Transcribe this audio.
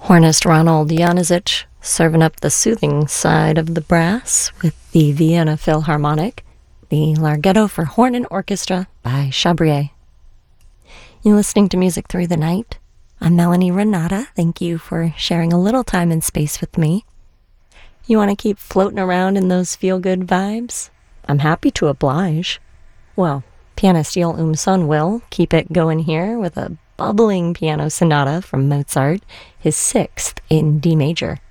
Hornist Ronald Januzic serving up the soothing side of the brass with the Vienna Philharmonic, the Larghetto for Horn and Orchestra by Chabrier. You're listening to Music Through the Night. I'm Melanie Renata. Thank you for sharing a little time and space with me. You want to keep floating around in those feel-good vibes? I'm happy to oblige. Well, pianist Joel Umson will keep it going here with a bubbling piano sonata from Mozart, his sixth in D major.